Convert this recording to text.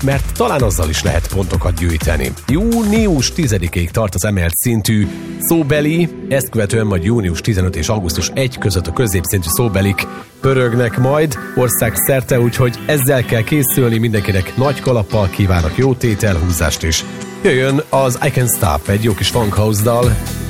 mert talán azzal is lehet pontokat gyűjteni. Június 10-ig tart az emelt szintű szóbeli, ezt követően majd június 15 és augusztus 1 között a középszintű szóbelik pörögnek majd országszerte, úgyhogy ezzel kell készülni, mindenkinek nagy kalappal kívánok jó tételhúzást is. Jöjjön az I Can't Stop, egy jó kis funk house dal,